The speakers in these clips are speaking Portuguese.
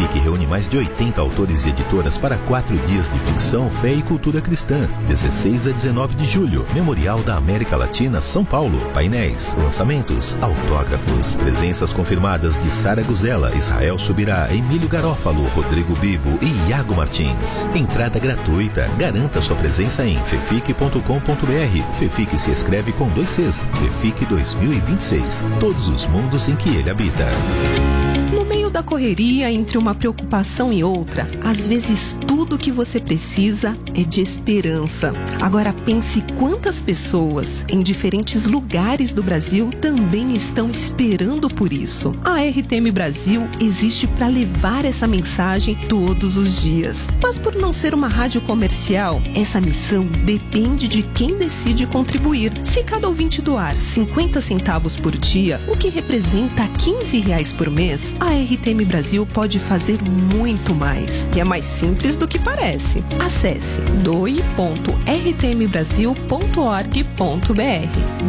FEFIC reúne mais de 80 autores e editoras para 4 dias de ficção, fé e cultura cristã. 16 a 19 de julho, Memorial da América Latina, São Paulo. Painéis, lançamentos, autógrafos. Presenças confirmadas de Sara Guzella, Israel Subirá, Emílio Garófalo, Rodrigo Bibo e Iago Martins. Entrada gratuita. Garanta sua presença em fefic.com.br. FEFIC se escreve com 2 Cs. FEFIC 2026. Todos os mundos em que ele habita. No meio da correria, entre uma preocupação e outra, às vezes tudo que você precisa é de esperança. Agora pense quantas pessoas em diferentes lugares do Brasil também estão esperando por isso. A RTM Brasil existe para levar essa mensagem todos os dias. Mas por não ser uma rádio comercial, essa missão depende de quem decide contribuir. Se cada ouvinte doar 50 centavos por dia, o que representa R$15 por mês, a RTM Brasil pode fazer muito mais. E é mais simples do que parece. Acesse doe.rtmbrasil.org.br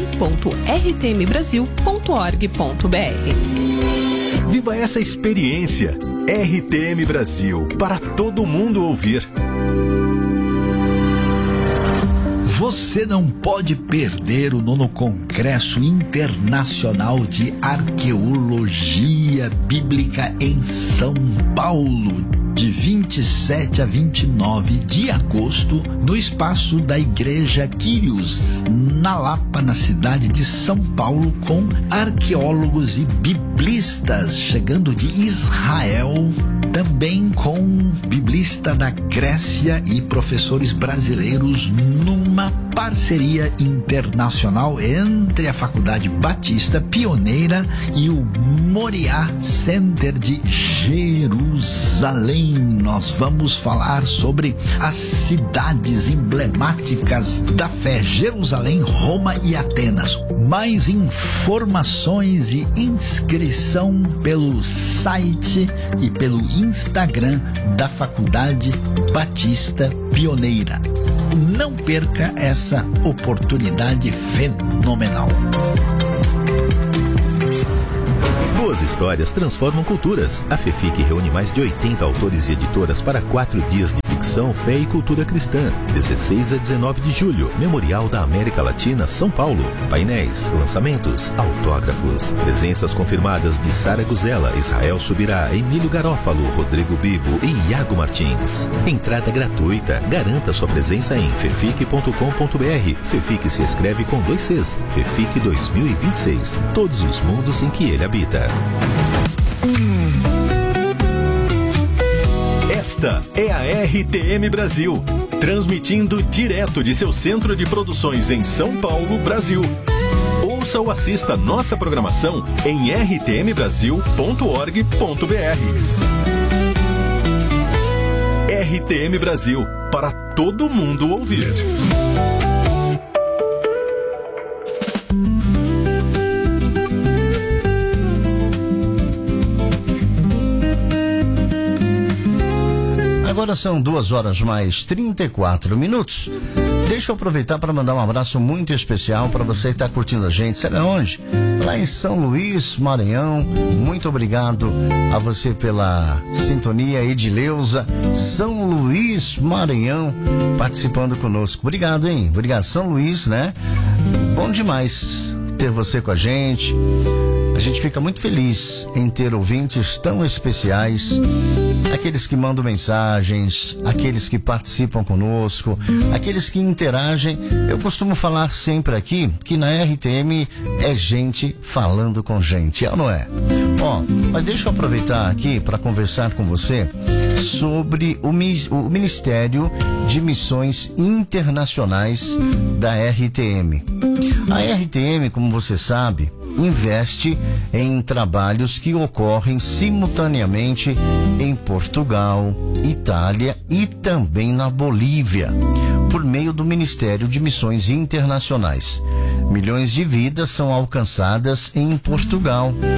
doe.rtmbrasil.org.br. Viva essa experiência. RTM Brasil, para todo mundo ouvir. Você não pode perder o 9º Congresso Internacional de Arqueologia Bíblica em São Paulo, de 27 a 29 de agosto, no espaço da Igreja Quírios, na Lapa, na cidade de São Paulo, com arqueólogos e biblistas chegando de Israel, também com biblista da Grécia e professores brasileiros, numa parceria internacional entre a Faculdade Batista Pioneira e o Moriá Center de Jerusalém. Nós vamos falar sobre as cidades emblemáticas da fé: Jerusalém, Roma e Atenas. Mais informações e inscrição pelo site e pelo Instagram da Faculdade Batista Pioneira. Não perca essa oportunidade fenomenal. Boas histórias transformam culturas. A FEFIC reúne mais de 80 autores e editoras para 4 dias de ficção, fé e cultura cristã. 16 a 19 de julho, Memorial da América Latina, São Paulo. Painéis, lançamentos, autógrafos. Presenças confirmadas de Sara Guzella, Israel Subirá, Emílio Garófalo, Rodrigo Bibo e Iago Martins. Entrada gratuita. Garanta sua presença em fefic.com.br. FEFIC se escreve com 2 Cs. FEFIC 2026. Todos os mundos em que ele habita. Esta é a RTM Brasil, transmitindo direto de seu centro de produções em São Paulo, Brasil. Ouça ou assista nossa programação em rtmbrasil.org.br. RTM Brasil, para todo mundo ouvir. Agora são 2h mais 34. Deixa eu aproveitar para mandar um abraço muito especial para você que está curtindo a gente. Sabe aonde? Lá em São Luís, Maranhão. Muito obrigado a você pela sintonia. Edileuza, São Luís, Maranhão, participando conosco. Obrigado, hein? Obrigado, São Luís, né? Bom demais ter você com a gente. A gente fica muito feliz em ter ouvintes tão especiais, aqueles que mandam mensagens, aqueles que participam conosco, aqueles que interagem. Eu costumo falar sempre aqui que na RTM é gente falando com gente, é ou não é? Mas deixa eu aproveitar aqui para conversar com você sobre o Ministério de Missões Internacionais da RTM. A RTM, como você sabe, investe em trabalhos que ocorrem simultaneamente em Portugal, Itália e também na Bolívia, por meio do Ministério de Missões Internacionais. Milhões de vidas são alcançadas em Portugal.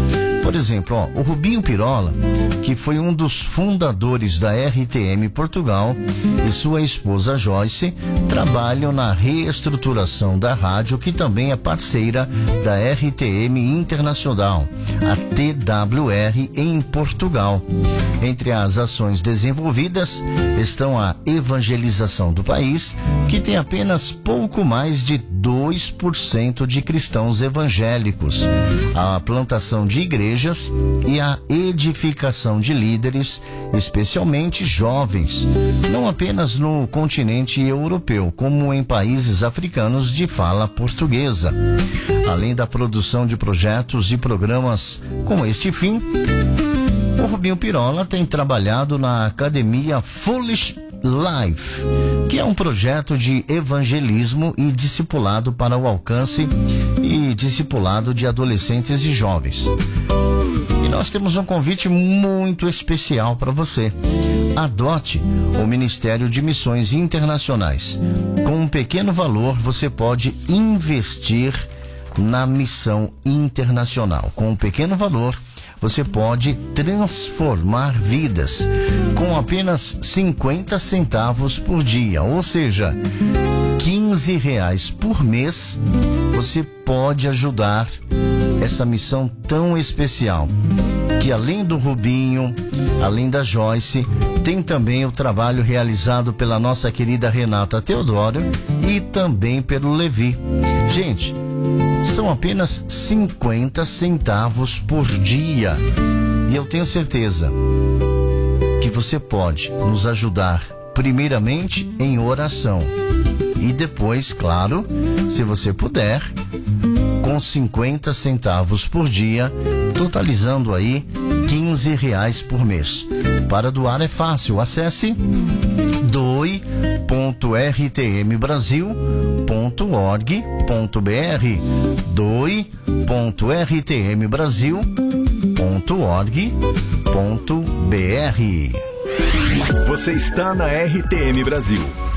Por exemplo, o Rubinho Pirola, que foi um dos fundadores da RTM Portugal, e sua esposa Joyce trabalham na reestruturação da rádio, que também é parceira da RTM Internacional, a TWR, em Portugal. Entre as ações desenvolvidas estão a evangelização do país, que tem apenas pouco mais de 2% de cristãos evangélicos, a plantação de igrejas e a edificação de líderes, especialmente jovens, não apenas no continente europeu, como em países africanos de fala portuguesa. Além da produção de projetos e programas com este fim, o Rubinho Pirola tem trabalhado na Academia Foolish Life, que é um projeto de evangelismo e discipulado para o alcance e discipulado de adolescentes e jovens. E nós temos um convite muito especial para você. Adote o Ministério de Missões Internacionais. Com um pequeno valor, você pode investir na missão internacional. Com um pequeno valor, você pode transformar vidas com apenas 50 centavos por dia, ou seja, R$15 por mês. Você pode ajudar essa missão tão especial, que além do Rubinho, além da Joyce, tem também o trabalho realizado pela nossa querida Renata Teodoro e também pelo Levi. Gente, são apenas 50 centavos por dia. E eu tenho certeza que você pode nos ajudar, primeiramente em oração. E depois, claro, se você puder, com 50 centavos por dia, totalizando aí R$15 por mês. Para doar é fácil, acesse doe.rtmbrasil.org.br doe.rtmbrasil.org.br. Você está na RTM Brasil.